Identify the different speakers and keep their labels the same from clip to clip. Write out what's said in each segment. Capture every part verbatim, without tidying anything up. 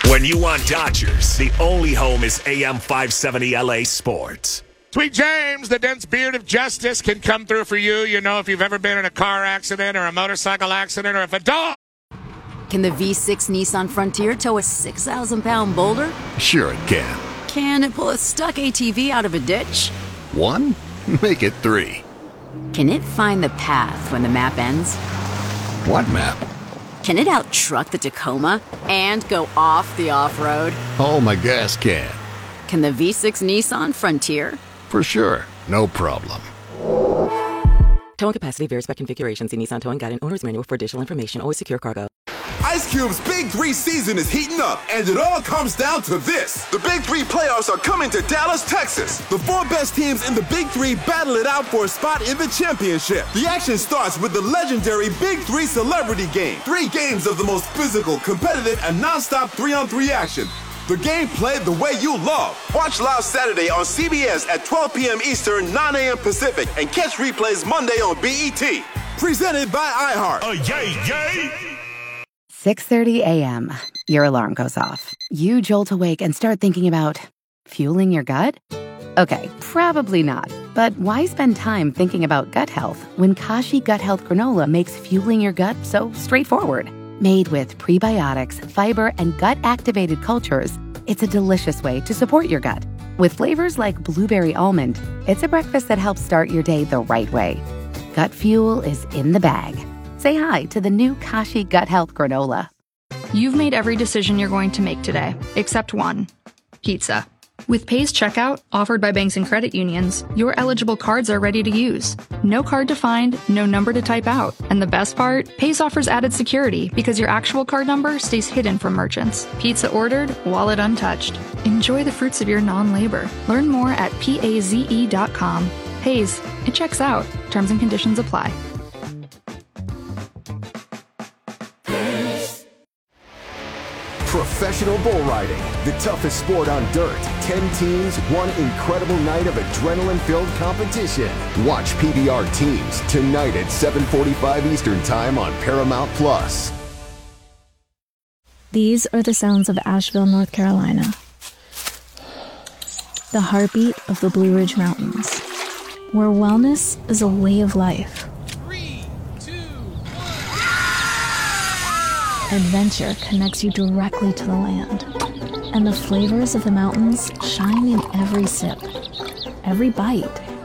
Speaker 1: When you want Dodgers, the only home is A M five seventy L A Sports.
Speaker 2: Sweet James, the dense beard of justice can come through for you. You know, if you've ever been in a car accident or a motorcycle accident or if a dog...
Speaker 3: Can the V six Nissan Frontier tow a six thousand pound boulder?
Speaker 4: Sure it can.
Speaker 3: Can it pull a stuck A T V out of a ditch?
Speaker 4: One? Make it three.
Speaker 3: Can it find the path when the map ends?
Speaker 4: What map?
Speaker 3: Can it out-truck the Tacoma and go off the off-road?
Speaker 4: Oh, my gas can.
Speaker 3: Can the V six Nissan Frontier?
Speaker 4: For sure. No problem.
Speaker 5: Towing capacity varies by configuration. See Nissan Towing Guide and Owner's Manual for additional information. Always secure cargo.
Speaker 6: Ice Cube's Big Three season is heating up, and it all comes down to this. The Big Three playoffs are coming to Dallas, Texas. The four best teams in the Big Three battle it out for a spot in the championship. The action starts with the legendary Big Three Celebrity Game. Three games of the most physical, competitive, and nonstop three-on-three action. The game played the way you love. Watch live Saturday on C B S at twelve p.m. Eastern, nine a.m. Pacific, and catch replays Monday on B E T. Presented by iHeart.
Speaker 1: Oh, yay, yay!
Speaker 7: six thirty a.m. Your alarm goes off. You jolt awake and start thinking about fueling your gut? Okay, probably not. But why spend time thinking about gut health when Kashi Gut Health Granola makes fueling your gut so straightforward? Made with prebiotics, fiber, and gut-activated cultures, it's a delicious way to support your gut. With flavors like blueberry almond, it's a breakfast that helps start your day the right way. Gut fuel is in the bag. Say hi to the new Kashi Gut Health Granola.
Speaker 8: You've made every decision you're going to make today, except one. Pizza. With Paze Checkout, offered by banks and credit unions, your eligible cards are ready to use. No card to find, no number to type out. And the best part? Paze offers added security because your actual card number stays hidden from merchants. Pizza ordered, wallet untouched. Enjoy the fruits of your non-labor. Learn more at paze dot com. Paze. It checks out. Terms and conditions apply.
Speaker 9: Professional bull riding, the toughest sport on dirt. Ten teams, one incredible night of adrenaline-filled competition. Watch P B R Teams tonight at seven forty-five Eastern Time on Paramount Plus.
Speaker 10: These are the sounds of Asheville, North Carolina. The heartbeat of the Blue Ridge Mountains, where wellness is a way of life. Adventure connects you directly to the land, and the flavors of the mountains shine in every sip, every bite.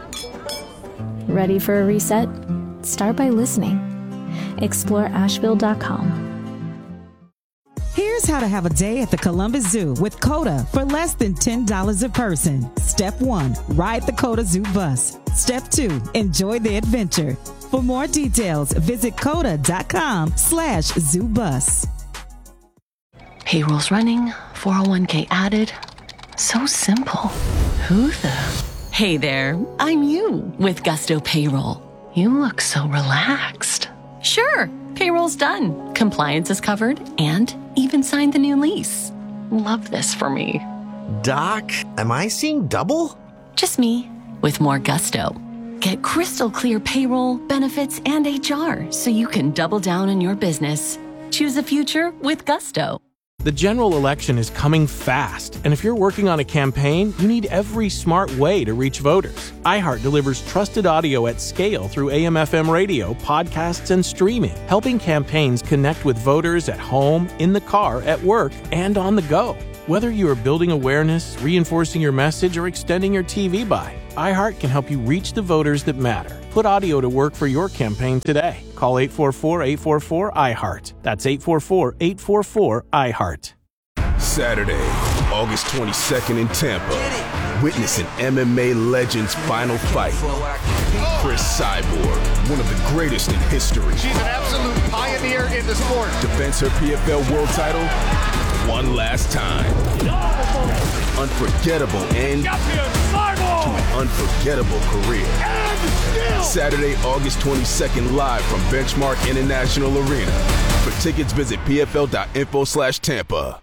Speaker 10: Ready for a reset? Start by listening. Explore Asheville dot com.
Speaker 11: Here's how to have a day at the Columbus Zoo with COTA for less than ten dollars a person. Step one, ride the COTA Zoo bus. Step two, enjoy the adventure. For more details, visit coda dot com slash zoo bus.
Speaker 12: Payroll's running, four oh one k added. So simple. Who the? Hey there, I'm you with Gusto Payroll. You look so relaxed. Sure, payroll's done. Compliance is covered and even signed the new lease. Love this for me.
Speaker 13: Doc, am I seeing double?
Speaker 12: Just me with more gusto. Get crystal clear payroll, benefits, and H R so you can double down on your business. Choose a future with Gusto.
Speaker 14: The general election is coming fast, and if you're working on a campaign, you need every smart way to reach voters. iHeart delivers trusted audio at scale through A M F M radio, podcasts, and streaming, helping campaigns connect with voters at home, in the car, at work, and on the go. Whether you are building awareness, reinforcing your message, or extending your T V buy, iHeart can help you reach the voters that matter. Put audio to work for your campaign today. Call eight four four, eight four four, I heart. That's eight four four, eight four four, I heart.
Speaker 6: Saturday, August twenty-second in Tampa. Witness an M M A legend's final fight. Chris Cyborg, one of the greatest in history.
Speaker 2: She's an absolute pioneer in the sport.
Speaker 6: Defends her P F L world title one last time. Unforgettable end to an unforgettable career. Saturday, August twenty-second, live from Benchmark International Arena. For tickets, visit P F L dot info slash Tampa.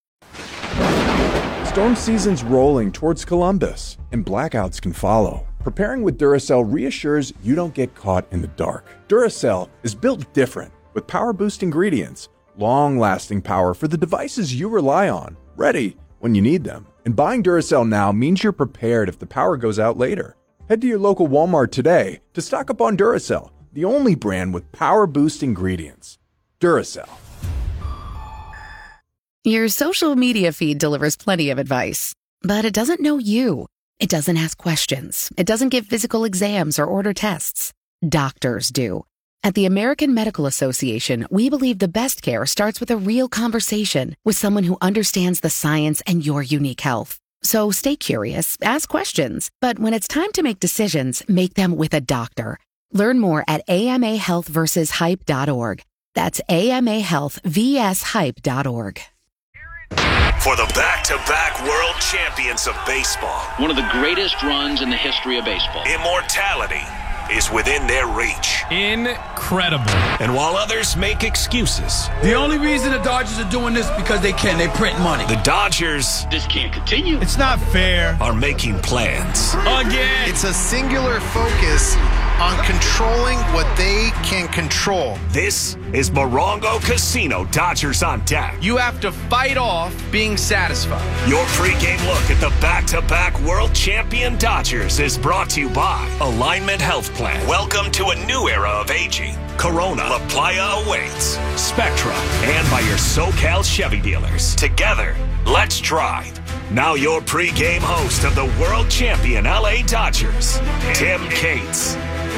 Speaker 15: Storm season's rolling towards Columbus, and blackouts can follow. Preparing with Duracell reassures you don't get caught in the dark. Duracell is built different, with power boost ingredients, long-lasting power for the devices you rely on, ready when you need them. And buying Duracell now means you're prepared if the power goes out later. Head to your local Walmart today to stock up on Duracell, the only brand with power boost ingredients. Duracell.
Speaker 7: Your social media feed delivers plenty of advice, but it doesn't know you. It doesn't ask questions. It doesn't give physical exams or order tests. Doctors do. At the American Medical Association, we believe the best care starts with a real conversation with someone who understands the science and your unique health. So stay curious, ask questions, but when it's time to make decisions, make them with a doctor. Learn more at A M A health versus hype dot org. That's A M A health versus hype dot org.
Speaker 1: For the back-to-back world champions of baseball.
Speaker 16: One of the greatest runs in the history of baseball.
Speaker 1: Immortality is within their reach.
Speaker 17: Incredible.
Speaker 1: And while others make excuses,
Speaker 18: the only reason the Dodgers are doing this because they can. They print money.
Speaker 1: The Dodgers...
Speaker 16: This can't continue.
Speaker 17: It's not fair.
Speaker 1: ...are making plans.
Speaker 17: Again.
Speaker 19: It's a singular focus on controlling what they can control.
Speaker 1: This is Morongo Casino Dodgers on Deck.
Speaker 18: You have to fight off being satisfied.
Speaker 1: Your pregame look at the back-to-back world champion Dodgers is brought to you by Alignment Health Plan. Welcome to a new era of aging. Corona, La Playa awaits. Spectra, and by your SoCal Chevy dealers. Together, let's drive. Now your pregame host of the world champion L A Dodgers, Tim Cates.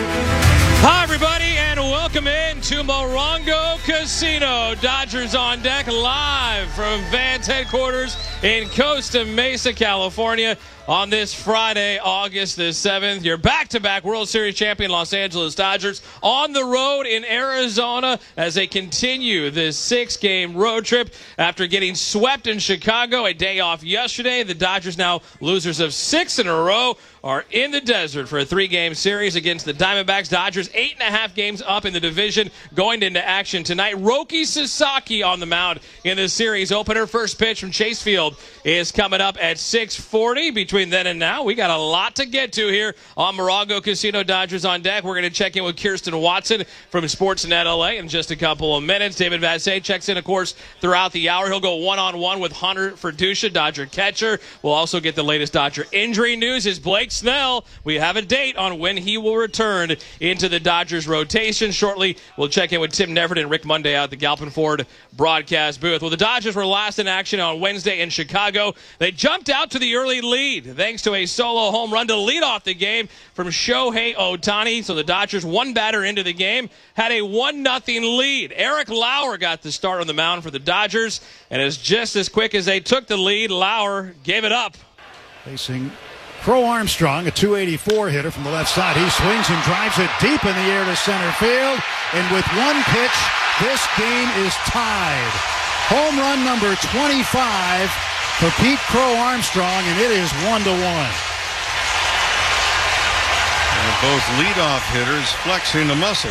Speaker 20: Hi, everybody, and welcome in to Morongo Casino. Dodgers on Deck, live from Vans headquarters in Costa Mesa, California. On this Friday, August the seventh, your back-to-back World Series champion Los Angeles Dodgers on the road in Arizona as they continue this six-game road trip after getting swept in Chicago a day off yesterday. The Dodgers, now losers of six in a row, are in the desert for a three-game series against the Diamondbacks. Dodgers eight and a half games up in the division going into action tonight. Roki Sasaki on the mound in the series opener. First pitch from Chase Field is coming up at six forty. Between then and now, we got a lot to get to here on Morongo Casino Dodgers on Deck. We're going to check in with Kirsten Watson from Sportsnet L A in just a couple of minutes. David Vassegh checks in, of course, throughout the hour. He'll go one-on-one with Hunter Ferdusha, Dodger catcher. We'll also get the latest Dodger injury news. Is Blake Snell? We have a date on when he will return into the Dodgers rotation. Shortly, we'll check in with Tim Neverett and Rick Monday out at the Galpin Ford broadcast booth. Well, the Dodgers were last in action on Wednesday in Chicago. They jumped out to the early lead thanks to a solo home run to lead off the game from Shohei Ohtani. So the Dodgers, one batter into the game, had a one nothing lead. Eric Lauer got the start on the mound for the Dodgers, and it's just as quick as they took the lead, Lauer gave it up.
Speaker 21: Facing Crow Armstrong, a two eighty-four hitter from the left side. He swings and drives it deep in the air to center field, and with one pitch, this game is tied. Home run number twenty-five for Pete Crow Armstrong, and it is one to one.
Speaker 22: And both leadoff hitters flexing the muscles.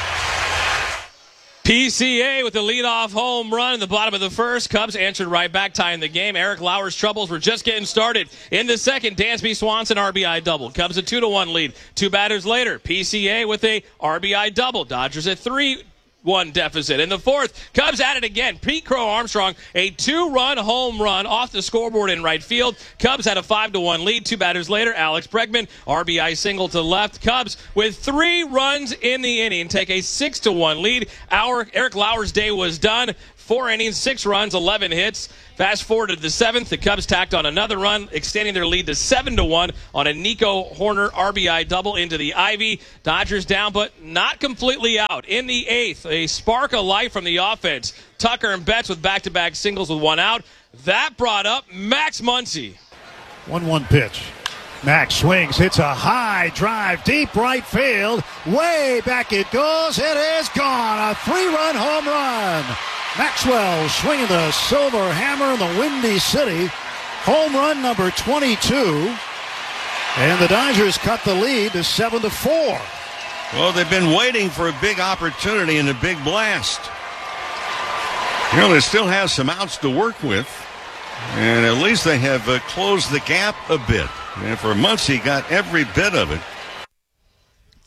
Speaker 20: P C A with the leadoff home run in the bottom of the first. Cubs answered right back, tying the game. Eric Lauer's troubles were just getting started. In the second, Dansby Swanson R B I double. Cubs a two to one lead. Two batters later, P C A with a R B I double. Dodgers at three one deficit. In the fourth, Cubs at it again. Pete Crow Armstrong, a two-run home run off the scoreboard in right field. Cubs had a five to one lead. Two batters later, Alex Bregman, R B I single to left. Cubs with three runs in the inning take a six to one lead. Our Eric Lauer's day was done. Four innings, six runs, eleven hits. Fast forward to the seventh, the Cubs tacked on another run, extending their lead to seven to one on a Nico Horner R B I double into the Ivy. Dodgers down, but not completely out. In the eighth, a spark of life from the offense. Tucker and Betts with back-to-back singles with one out. That brought up Max Muncy.
Speaker 21: one one pitch. Max swings, hits a high drive, deep right field. Way back it goes. It is gone. A three-run home run. Maxwell swinging the silver hammer in the Windy City. Home run number twenty-two. And the Dodgers cut the lead to seven to four.
Speaker 22: Well, they've been waiting for a big opportunity and a big blast. You know, they still have some outs to work with. And at least they have uh, closed the gap a bit. And for months, he got every bit of it.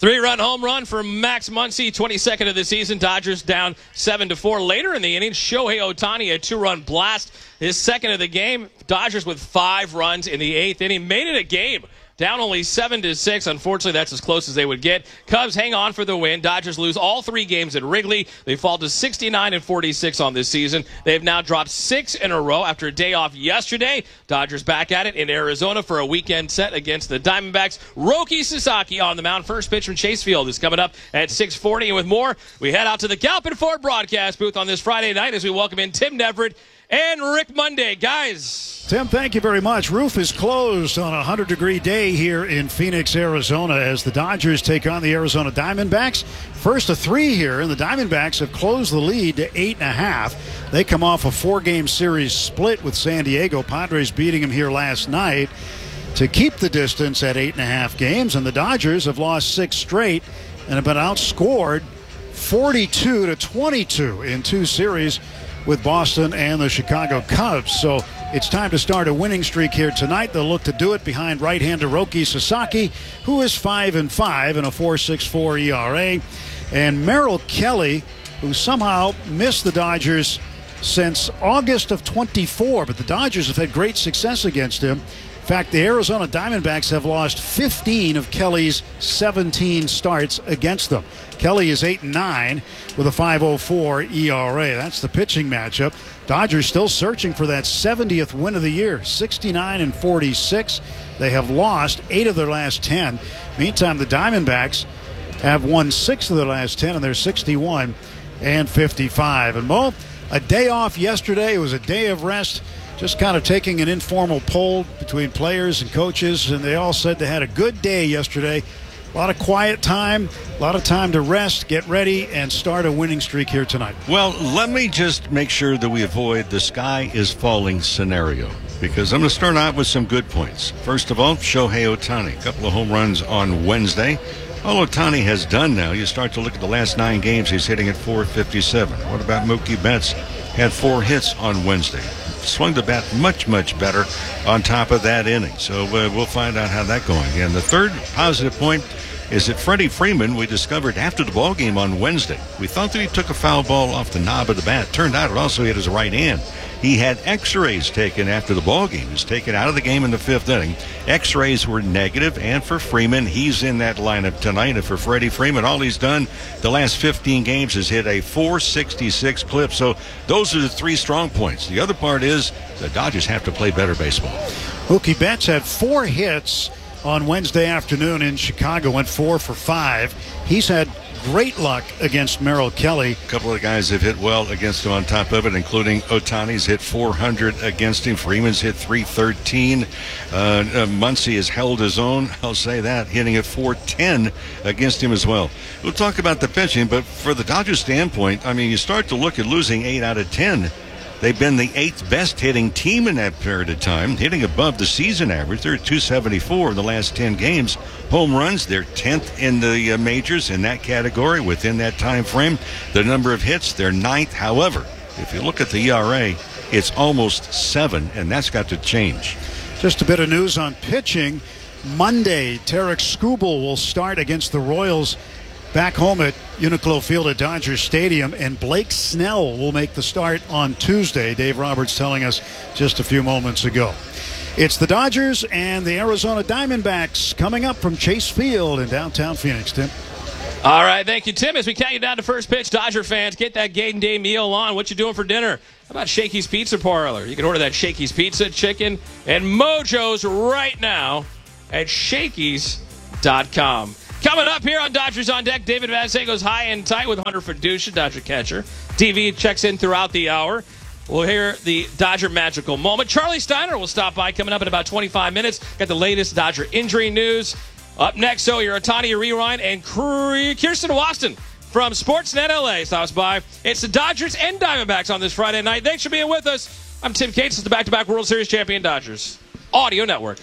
Speaker 20: Three-run home run for Max Muncy, twenty-second of the season. Dodgers down seven to four. Later in the inning, Shohei Ohtani, a two-run blast, his second of the game. Dodgers with five runs in the eighth inning. Made it a game. Down only seven to six. Unfortunately, that's as close as they would get. Cubs hang on for the win. Dodgers lose all three games at Wrigley. They fall to sixty-nine and forty-six on this season. They've now dropped six in a row after a day off yesterday. Dodgers back at it in Arizona for a weekend set against the Diamondbacks. Roki Sasaki on the mound. First pitch from Chase Field is coming up at six forty. And with more, we head out to the Galpin Ford broadcast booth on this Friday night as we welcome in Tim Neverett and Rick Monday. Guys.
Speaker 21: Tim, thank you very much. Roof is closed on a one hundred degree day here in Phoenix, Arizona, as the Dodgers take on the Arizona Diamondbacks. First of three here, and the Diamondbacks have closed the lead to eight and a half. They come off a four-game series split with San Diego. Padres beating them here last night to keep the distance at eight and a half games, and the Dodgers have lost six straight and have been outscored forty-two to twenty-two in two series with Boston and the Chicago Cubs. So it's time to start a winning streak here tonight. They'll look to do it behind right-hander Roki Sasaki, who is five and five and a four point six four E R A, and Merrill Kelly, who somehow missed the Dodgers since August of twenty-four, but the Dodgers have had great success against him. In fact, the Arizona Diamondbacks have lost fifteen of Kelly's seventeen starts against them. Kelly is eight and nine with a five point oh four E R A. That's the pitching matchup. Dodgers still searching for that seventieth win of the year, sixty-nine and forty-six. They have lost eight of their last ten. Meantime, the Diamondbacks have won six of their last ten, and they're sixty-one and fifty-five. And Mo, a day off yesterday. It was a day of rest. Just kind of taking an informal poll between players and coaches, and they all said they had a good day yesterday. A lot of quiet time, a lot of time to rest, get ready, and start a winning streak here tonight.
Speaker 22: Well, let me just make sure that we avoid the sky is falling scenario, because I'm going to start out with some good points. First of all, Shohei Ohtani, a couple of home runs on Wednesday. All Ohtani has done now, you start to look at the last nine games, he's hitting at four fifty-seven. What about Mookie Betts? Had four hits on Wednesday. Swung the bat much, much better on top of that inning. So uh, we'll find out how that's going. And the third positive point is that Freddie Freeman, we discovered after the ball game on Wednesday, we thought that he took a foul ball off the knob of the bat. Turned out it also hit his right hand. He had x-rays taken after the ball game. He was taken out of the game in the fifth inning. X-rays were negative, and for Freeman, he's in that lineup tonight. And for Freddie Freeman, all he's done the last fifteen games is hit a four sixty-six clip. So those are the three strong points. The other part is the Dodgers have to play better baseball.
Speaker 21: Mookie Betts had four hits on Wednesday afternoon in Chicago, went four for five. He's had great luck against Merrill Kelly.
Speaker 22: A couple of guys have hit well against him on top of it, including Ohtani's hit four hundred against him. Freeman's hit three thirteen. Uh, uh, Muncy has held his own, I'll say that, hitting at four ten against him as well. We'll talk about the pitching, but for the Dodgers standpoint, I mean, you start to look at losing eight out of ten. They've been the eighth best hitting team in that period of time, hitting above the season average. They're at two seventy-four in the last ten games. Home runs, they're tenth in the uh, majors in that category within that time frame. The number of hits, they're ninth. However, if you look at the E R A, it's almost seven, and that's got to change.
Speaker 21: Just a bit of news on pitching. Monday, Tarek Skubal will start against the Royals back home at Uniqlo Field at Dodger Stadium, and Blake Snell will make the start on Tuesday. Dave Roberts telling us just a few moments ago. It's the Dodgers and the Arizona Diamondbacks coming up from Chase Field in downtown Phoenix. Tim.
Speaker 20: All right, thank you, Tim. As we count you down to first pitch, Dodger fans, get that game day meal on. What you doing for dinner? How about Shakey's Pizza Parlor? You can order that Shakey's Pizza, chicken, and Mojo's right now at shakey's dot com. Coming up here on Dodgers on Deck, David Vassegh goes high and tight with Hunter Fiducia, Dodger catcher. T V checks in throughout the hour. We'll hear the Dodger magical moment. Charlie Steiner will stop by coming up in about twenty-five minutes. Got the latest Dodger injury news. Up next, so your Ohtani Rewind and Kirsten Waston from Sportsnet L A stops by. It's the Dodgers and Diamondbacks on this Friday night. Thanks for being with us. I'm Tim Cates. It's the back-to-back World Series champion Dodgers Audio Network.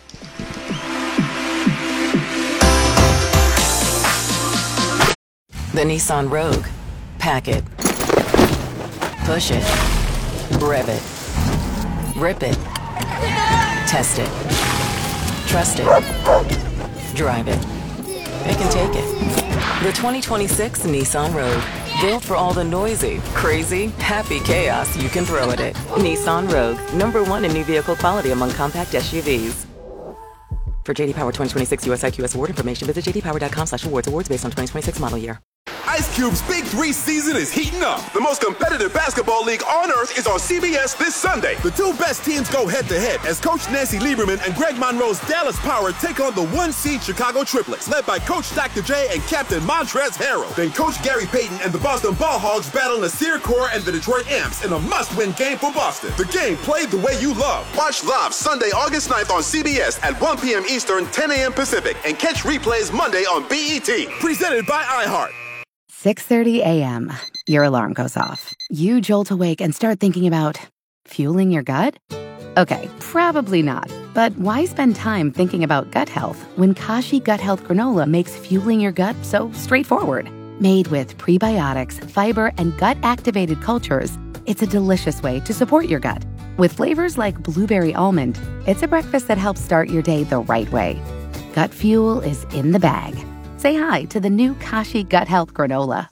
Speaker 5: The Nissan Rogue. Pack it. Push it. Rev it. Rip it. Test it. Trust it. Drive it. it can take it. The twenty twenty-six Nissan Rogue. Built for all the noisy, crazy, happy chaos you can throw at it. Nissan Rogue, number one in new vehicle quality among compact S U Vs. For J D Power twenty twenty-six U S I Q S award information, visit j d power dot com slash awards. Awards based on twenty twenty-six model year.
Speaker 6: Ice Cube's Big Three season is heating up. The most competitive basketball league on earth is on C B S this Sunday. The two best teams go head-to-head as Coach Nancy Lieberman and Greg Monroe's Dallas Power take on the one-seed Chicago Triplets, led by Coach Doctor J and Captain Montrezl Harrell. Then Coach Gary Payton and the Boston Ball Hogs battle Nasir Kaur and the Detroit Amps in a must-win game for Boston. The game played the way you love. Watch live Sunday, August ninth on C B S at one p.m. Eastern, ten a.m. Pacific, and catch replays Monday on B E T. Presented by iHeart.
Speaker 7: six thirty a.m. Your alarm goes off. You jolt awake and start thinking about fueling your gut? Okay, probably not. But why spend time thinking about gut health when Kashi Gut Health Granola makes fueling your gut so straightforward? Made with prebiotics, fiber, and gut-activated cultures, it's a delicious way to support your gut. With flavors like blueberry almond, it's a breakfast that helps start your day the right way. Gut fuel is in the bag. Say hi to the new Kashi Gut Health Granola.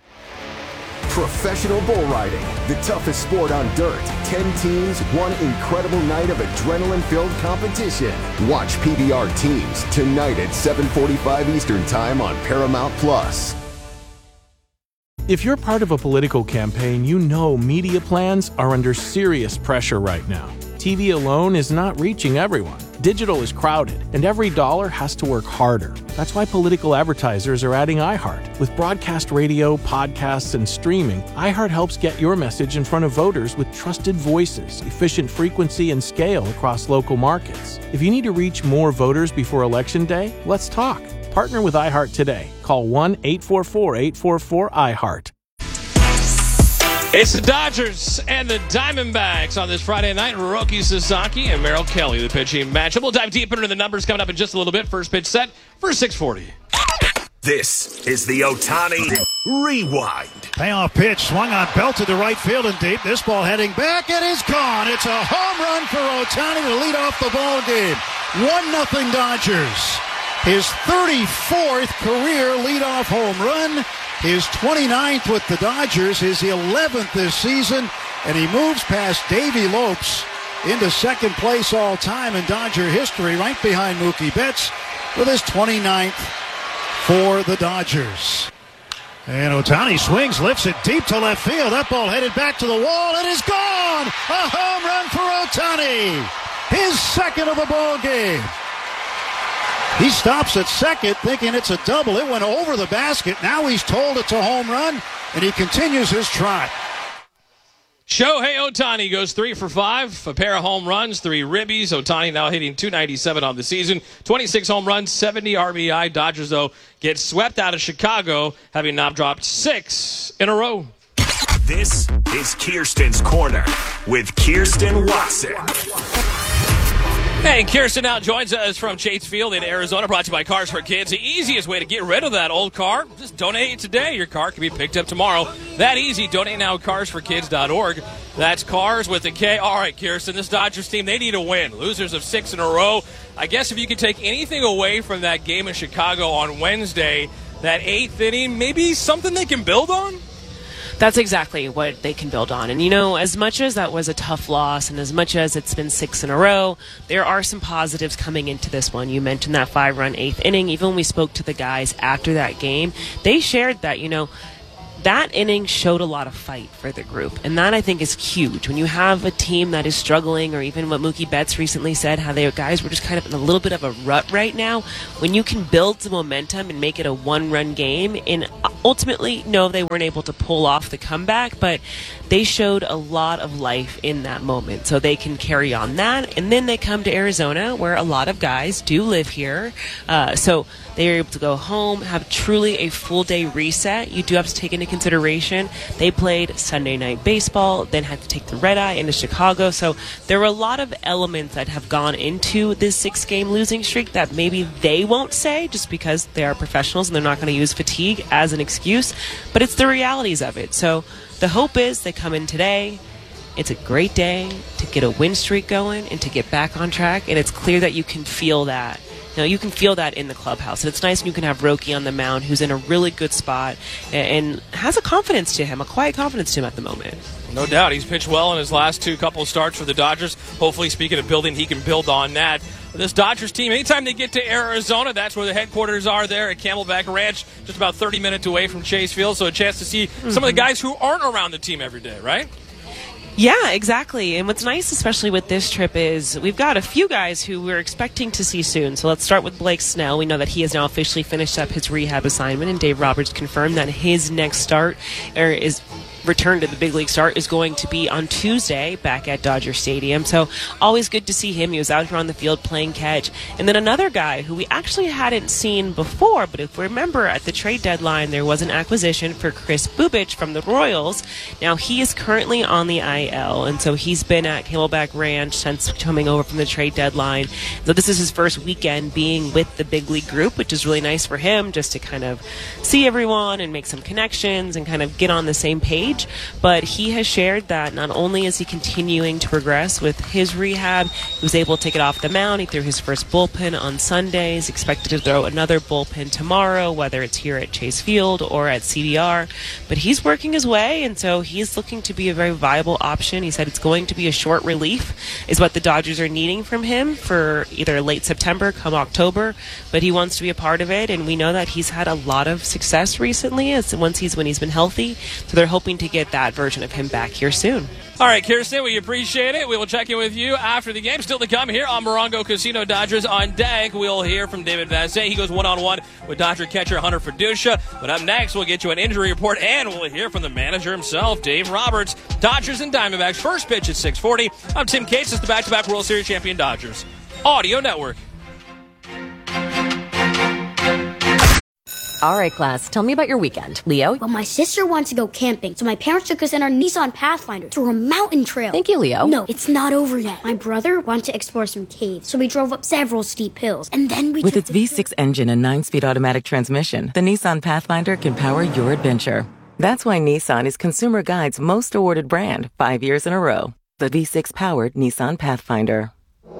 Speaker 9: Professional bull riding, the toughest sport on dirt. Ten teams, one incredible night of adrenaline-filled competition. Watch P B R Teams tonight at seven forty-five Eastern Time on Paramount Plus.
Speaker 14: If you're part of a political campaign, you know media plans are under serious pressure right now. T V alone is not reaching everyone. Digital is crowded, and every dollar has to work harder. That's why political advertisers are adding iHeart. With broadcast radio, podcasts, and streaming, iHeart helps get your message in front of voters with trusted voices, efficient frequency, and scale across local markets. If you need to reach more voters before Election Day, let's talk. Partner with iHeart today. Call one eight four four, eight four four, iHeart.
Speaker 20: It's the Dodgers and the Diamondbacks on this Friday night. Roki Sasaki and Merrill Kelly, the pitching matchup. We'll dive deeper into the numbers coming up in just a little bit. First pitch set for six forty.
Speaker 1: This is the Ohtani Rewind.
Speaker 21: Payoff pitch, swung on, belted to right field and deep. This ball heading back, it is gone. It's a home run for Ohtani to lead off the ball game. one nothing Dodgers. His thirty-fourth career leadoff home run. His twenty-ninth with the Dodgers, his eleventh this season, and he moves past Davey Lopes into second place all time in Dodger history, right behind Mookie Betts with his twenty-ninth for the Dodgers. And Ohtani swings, lifts it deep to left field. That ball headed back to the wall. It is gone! A home run for Ohtani! His second of the ball game. He stops at second thinking it's a double. It went over the basket. Now he's told it's a home run, and he continues his trot.
Speaker 20: Shohei Ohtani goes three for five, a pair of home runs, three ribbies. Ohtani now hitting two ninety-seven on the season, twenty-six home runs, seventy R B I. Dodgers, though, get swept out of Chicago, having now dropped six in a row.
Speaker 1: This is Kirsten's Corner with Kirsten Watson.
Speaker 20: Hey, Kirsten now joins us from Chase Field in Arizona, brought to you by Cars for Kids. The easiest way to get rid of that old car, just donate it today. Your car can be picked up tomorrow. That easy. Donate now at cars for kids dot org. That's cars with a K. All right, Kirsten, this Dodgers team, they need a win. Losers of six in a row. I guess if you could take anything away from that game in Chicago on Wednesday, that eighth inning, maybe something they can build on?
Speaker 3: That's exactly what they can build on. And, you know, as much as that was a tough loss and as much as it's been six in a row, there are some positives coming into this one. You mentioned that five-run eighth inning. Even when we spoke to the guys after that game, they shared that, you know, that inning showed a lot of fight for the group. And that, I think, is huge. When you have a team that is struggling, or even what Mookie Betts recently said, how their guys were just kind of in a little bit of a rut right now, when you can build some momentum and make it a one-run game, and ultimately, no, they weren't able to pull off the comeback, but they showed a lot of life in that moment. So they can carry on that. And then they come to Arizona, where a lot of guys do live here. Uh, so they are able to go home, have truly a full day reset. You do have to take into consideration they played Sunday Night Baseball, then had to take the red eye into Chicago. So there were a lot of elements that have gone into this six-game losing streak that maybe they won't say just because they are professionals and they're not going to use fatigue as an excuse. But it's the realities of it. So the hope is they come in today. It's a great day to get a win streak going and to get back on track. And it's clear that you can feel that Now, you can feel that in the clubhouse. And it's nice when you can have Roki on the mound, who's in a really good spot and, and has a confidence to him, a quiet confidence to him at the moment.
Speaker 20: No doubt. He's pitched well in his last two couple of starts for the Dodgers. Hopefully, speaking of building, he can build on that. This Dodgers team, anytime they get to Arizona, that's where the headquarters are there at Camelback Ranch, just about thirty minutes away from Chase Field. So a chance to see mm-hmm. some of the guys who aren't around the team every day, right?
Speaker 3: Yeah, exactly. And what's nice, especially with this trip, is we've got a few guys who we're expecting to see soon. So let's start with Blake Snell. We know that he has now officially finished up his rehab assignment, and Dave Roberts confirmed that his next start or is return to the big league start is going to be on Tuesday back at Dodger Stadium. So always good to see him. He was out here on the field playing catch. And then another guy who we actually hadn't seen before, but if we remember at the trade deadline, there was an acquisition for Chris Bubich from the Royals. Now he is currently on the I L, and so he's been at Camelback Ranch since coming over from the trade deadline. So this is his first weekend being with the big league group, which is really nice for him just to kind of see everyone and make some connections and kind of get on the same page. But he has shared that not only is he continuing to progress with his rehab, he was able to take it off the mound. He threw his first bullpen on Sunday. He's expected to throw another bullpen tomorrow, whether it's here at Chase Field or at C D R. But he's working his way, and so he's looking to be a very viable option. He said it's going to be a short relief is what the Dodgers are needing from him for either late September, come October. But he wants to be a part of it, and we know that he's had a lot of success recently as once he's when he's been healthy. So they're hoping to get that version of him back here soon.
Speaker 20: All right, Kirsten, we appreciate it. We will check in with you after the game. Still to come here on Morongo Casino Dodgers on Deck. We'll hear from David Vassegh. He goes one-on-one with Dodger catcher Hunter Fiducia. But up next, we'll get you an injury report, and we'll hear from the manager himself, Dave Roberts. Dodgers and Diamondbacks. First pitch at six forty. I'm Tim Cates. It's the back-to-back World Series champion Dodgers Audio Network.
Speaker 4: All right, class, tell me about your weekend. Leo?
Speaker 8: Well, my sister wants to go camping, so my parents took us in our Nissan Pathfinder to a mountain trail.
Speaker 4: Thank you, Leo.
Speaker 8: No, it's not over yet. My brother wanted to explore some caves, so we drove up several steep hills, and then we
Speaker 5: With
Speaker 8: took
Speaker 5: its V six engine and nine-speed automatic transmission, the Nissan Pathfinder can power your adventure. That's why Nissan is Consumer Guide's most awarded brand five years in a row. The V six-powered Nissan Pathfinder.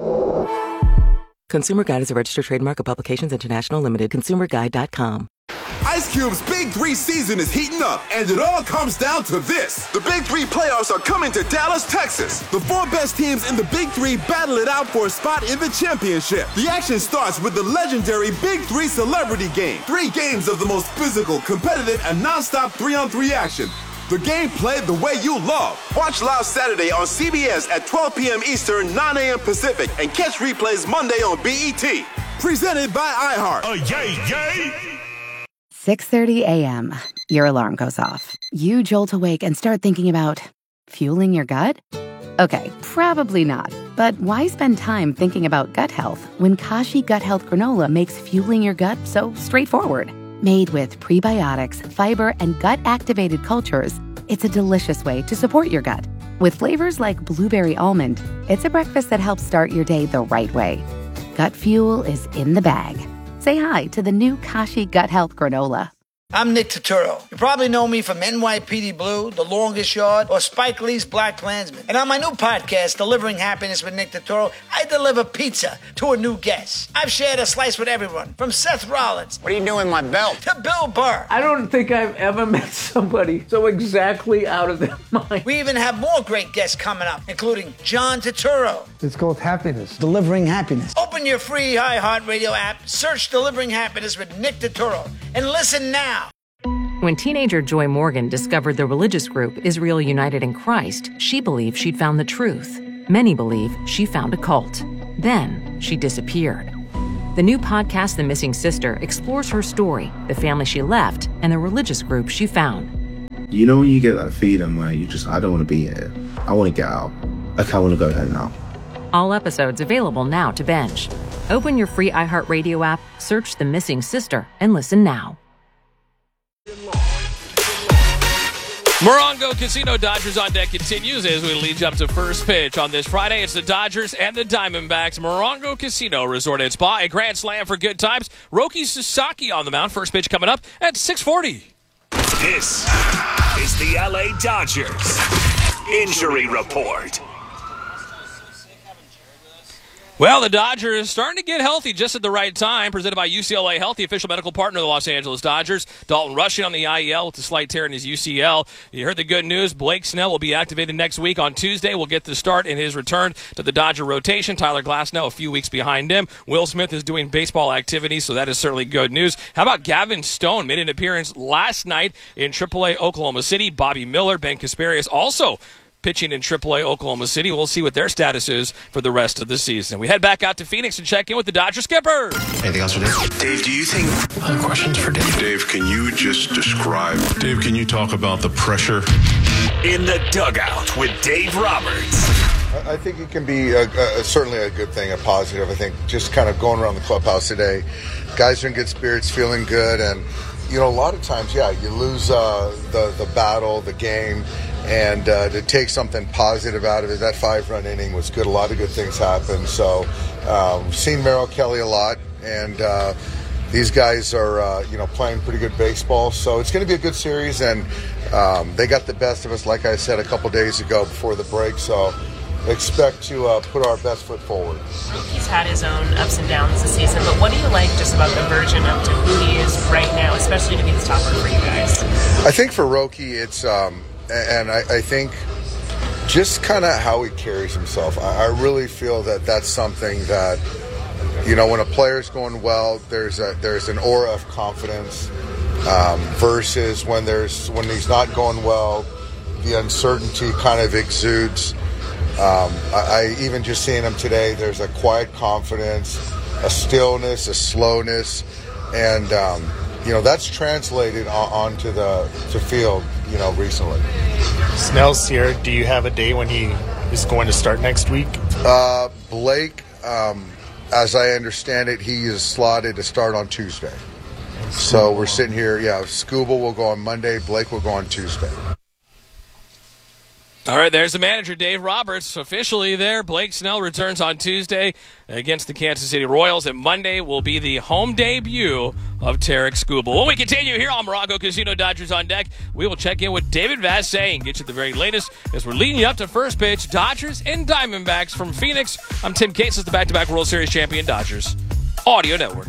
Speaker 5: Consumer Guide is a registered trademark of Publications International Limited. consumer guide dot com.
Speaker 6: Ice Cube's Big Three season is heating up, and it all comes down to this. The Big Three playoffs are coming to Dallas, Texas. The four best teams in the Big Three battle it out for a spot in the championship. The action starts with the legendary Big Three Celebrity Game. Three games of the most physical, competitive, and non-stop three-on-three action. The game played the way you love. Watch live Saturday on C B S at twelve p.m. Eastern, nine a.m. Pacific, and catch replays Monday on B E T. Presented by iHeart.
Speaker 1: Oh, yay, yay!
Speaker 7: six thirty a.m. Your alarm goes off. You jolt awake and start thinking about fueling your gut? Okay, probably not. But why spend time thinking about gut health when Kashi Gut Health Granola makes fueling your gut so straightforward? Made with prebiotics, fiber, and gut-activated cultures, it's a delicious way to support your gut. With flavors like blueberry almond, it's a breakfast that helps start your day the right way. Gut fuel is in the bag. Say hi to the new Kashi Gut Health Granola.
Speaker 18: I'm Nick Turturro. You probably know me from N Y P D Blue, The Longest Yard, or Spike Lee's Black Klansman. And on my new podcast, Delivering Happiness with Nick Turturro, I deliver pizza to a new guest. I've shared a slice with everyone, from Seth Rollins.
Speaker 23: What are you doing with my belt?
Speaker 18: To Bill Burr.
Speaker 24: I don't think I've ever met somebody so exactly out of their mind.
Speaker 18: We even have more great guests coming up, including John Turturro.
Speaker 25: It's called Happiness. Delivering Happiness.
Speaker 18: Open your free iHeartRadio app, search Delivering Happiness with Nick Turturro, and listen now.
Speaker 4: When teenager Joy Morgan discovered the religious group Israel United in Christ, she believed she'd found the truth. Many believe she found a cult. Then she disappeared. The new podcast, The Missing Sister, explores her story, the family she left, and the religious group she found.
Speaker 26: You know when you get that feeling where you just, I don't want to be here. I want to get out. Okay, I want to go home now.
Speaker 4: All episodes available now to binge. Open your free iHeartRadio app, search The Missing Sister, and listen now.
Speaker 20: Morongo Casino Dodgers on Deck continues as we lead you up to first pitch on this Friday. It's the Dodgers and the Diamondbacks. Morongo Casino Resort and Spa, a grand slam for good times. Roki Sasaki on the mound. First pitch coming up at six forty.
Speaker 1: This is the L A Dodgers Injury Report.
Speaker 20: Well, the Dodgers starting to get healthy just at the right time. Presented by U C L A Health, the official medical partner of the Los Angeles Dodgers. Dalton Rushing on the I E L with a slight tear in his U C L. You heard the good news. Blake Snell will be activated next week on Tuesday. We'll get the start in his return to the Dodger rotation. Tyler Glasnow a few weeks behind him. Will Smith is doing baseball activities, so that is certainly good news. How about Gavin Stone? Made an appearance last night in triple A Oklahoma City. Bobby Miller, Ben Kasparius also pitching in triple A Oklahoma City. We'll see what their status is for the rest of the season. We head back out to Phoenix and check in with the Dodger skipper.
Speaker 2: Anything else for Dave?
Speaker 10: Dave, do you think...
Speaker 2: Other questions for Dave?
Speaker 10: Dave, can you just describe...
Speaker 11: Dave, can you talk about the pressure?
Speaker 1: In the Dugout with Dave Roberts.
Speaker 12: I think it can be a, a, certainly a good thing, a positive. I think just kind of going around the clubhouse today, guys are in good spirits, feeling good, and you know, a lot of times, yeah, you lose uh, the the battle, the game, and uh, to take something positive out of it. That five-run inning was good. A lot of good things happened. So, um, we've seen Merrill Kelly a lot, and uh, these guys are uh, you know playing pretty good baseball. So it's going to be a good series, and um, they got the best of us, like I said a couple days ago before the break. So. Expect to uh, put our best foot forward.
Speaker 3: He's had his own ups and downs this season, but what do you like just about the version up to who he is right now, especially to be the topper for you guys?
Speaker 12: I think for Roki, it's, um, and I, I think just kind of how he carries himself. I, I really feel that that's something that, you know, when a player's going well, there's a there's an aura of confidence um, versus when there's when he's not going well, the uncertainty kind of exudes. Um, I, I even just seeing him today, there's a quiet confidence, a stillness, a slowness, and um, you know that's translated on, onto the to field. You know, recently.
Speaker 13: Snell's here. Do you have a day when he is going to start next week?
Speaker 12: Uh, Blake, um, as I understand it, he is slotted to start on Tuesday. So we're sitting here. Yeah, Scooble will go on Monday. Blake will go on Tuesday.
Speaker 20: All right, there's the manager, Dave Roberts, officially there. Blake Snell returns on Tuesday against the Kansas City Royals, and Monday will be the home debut of Tarek Skubal. When we continue here on Morongo Casino, Dodgers on Deck, we will check in with David Vassegh and get you the very latest as we're leading you up to first pitch, Dodgers and Diamondbacks from Phoenix. I'm Tim Cates, the back-to-back World Series champion Dodgers Audio Network.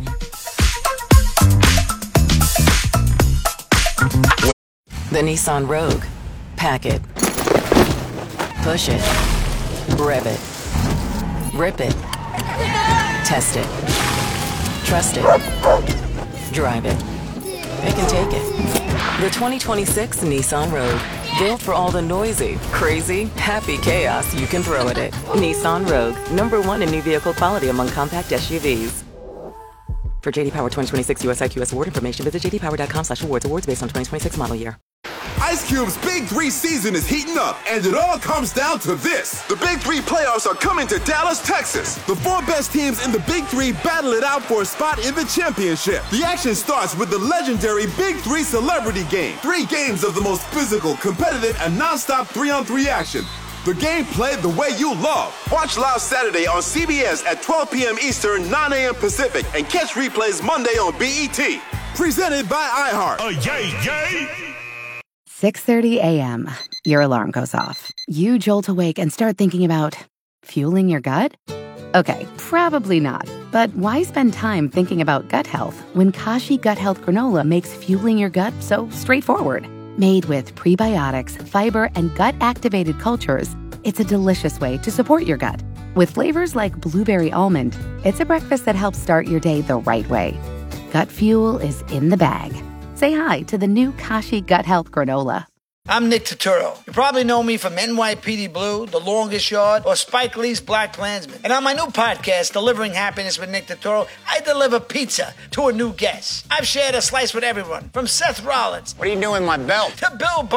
Speaker 5: The Nissan Rogue. Pack it. Push it. Rev it. Rip it. Test it. Trust it. Drive it. It can take it. The twenty twenty-six Nissan Rogue. Built for all the noisy, crazy, happy chaos you can throw at it. Nissan Rogue. Number one in new vehicle quality among compact S U Vs. For J D Power twenty twenty-six U S I Q S award information, visit j d power dot com slash awards. Awards based on twenty twenty-six model year.
Speaker 6: Ice Cube's Big Three season is heating up, and it all comes down to this. The Big Three playoffs are coming to Dallas, Texas. The four best teams in the Big Three battle it out for a spot in the championship. The action starts with the legendary Big Three Celebrity Game. Three games of the most physical, competitive, and non-stop three-on-three action. The game played the way you love. Watch live Saturday on C B S at twelve p.m. Eastern, nine a.m. Pacific, and catch replays Monday on B E T. Presented by iHeart.
Speaker 1: Oh, yay, yay!
Speaker 7: six thirty a.m. Your alarm goes off. You jolt awake and start thinking about fueling your gut? Okay, probably not. But why spend time thinking about gut health when Kashi Gut Health Granola makes fueling your gut so straightforward? Made with prebiotics, fiber, and gut-activated cultures, it's a delicious way to support your gut. With flavors like blueberry almond, it's a breakfast that helps start your day the right way. Gut fuel is in the bag. Say hi to the new Kashi Gut Health Granola.
Speaker 18: I'm Nick Turturro. You probably know me from N Y P D Blue, The Longest Yard, or Spike Lee's Black Klansman. And on my new podcast, Delivering Happiness with Nick Turturro, I deliver pizza to a new guest. I've shared a slice with everyone, from Seth Rollins.
Speaker 23: What are you doing with my belt?
Speaker 18: To Bill Burr.